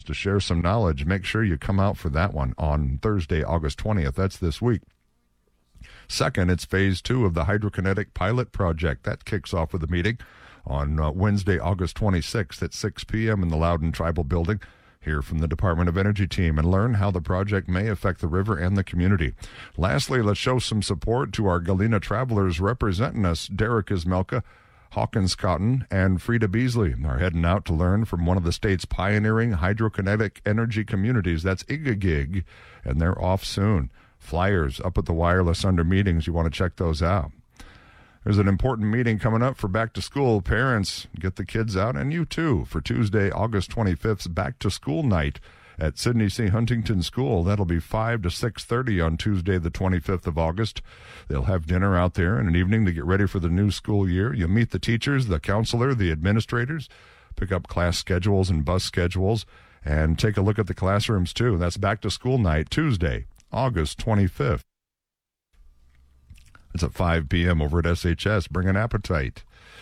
to share some knowledge. Make sure you come out for that one on Thursday, August 20th. That's this week. Second, it's phase 2 of the hydrokinetic pilot project. That kicks off with a meeting on Wednesday, August 26th at 6 p.m. in the Loudon Tribal Building. Hear from the Department of Energy team and learn how the project may affect the river and the community. Lastly, let's show some support to our Galena travelers representing us. Derek Ismelka, Hawkins Cotton, and Frida Beasley are heading out to learn from one of the state's pioneering hydrokinetic energy communities. That's Igagig, and they're off soon. Flyers up at the Wireless under meetings. You want to check those out. There's an important meeting coming up for back to school. Parents, get the kids out, and you too, for Tuesday, August 25th's back to school night at Sidney C. Huntington School. That'll be 5 to 6:30 on Tuesday, the 25th of August. They'll have dinner out there and an evening to get ready for the new school year. You'll meet the teachers, the counselor, the administrators, pick up class schedules and bus schedules, and take a look at the classrooms too. That's back to school night, Tuesday, August 25th. It's at 5 p.m. over at SHS. Bring an appetite.